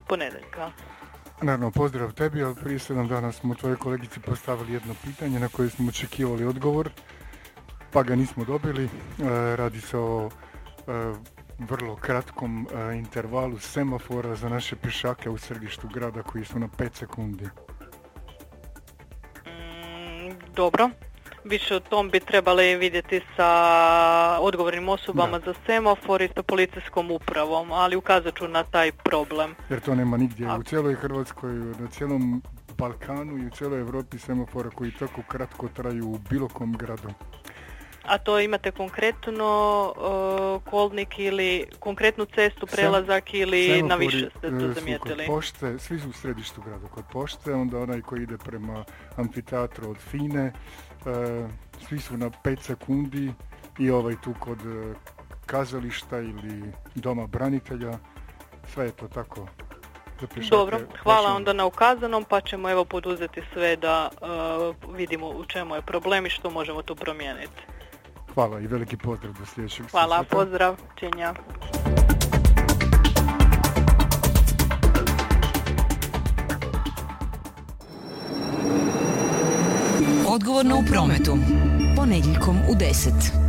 ponedjeljka. Naravno, pozdrav tebi, ali prije 7 dana smo tvojoj kolegici postavili jedno pitanje na koje smo očekivali odgovor, pa ga nismo dobili. Radi se o vrlo kratkom intervalu semafora za naše pješake u središtu grada koji su na 5 sekundi. Dobro. Više o tom bi trebali vidjeti sa odgovornim osobama za semafor i sa policijskom upravom, ali ukazat ću na taj problem. Jer to nema nigdje u cijeloj Hrvatskoj, na cijelom Balkanu i u cijeloj Europi semafora koji tako kratko traju u bilo kom gradu. A to imate konkretno kolnik ili konkretnu cestu, prelazak ili na više ste to zamijetili? Kod pošte, svi su u središtu grada kod pošte, onda onaj koji ide prema amfiteatru od Fine, svi su na 5 sekundi i ovaj tu kod kazališta ili doma branitelja, sve je to tako. Dobro, hvala onda na ukazanom, pa ćemo evo poduzeti sve da vidimo u čemu je problem i što možemo tu promijeniti. Hvala i veliki pozdrav do sljedećeg susreta. Hvala, pozdrav, činja. Odgovorno u prometu. Ponedjeljkom u 10.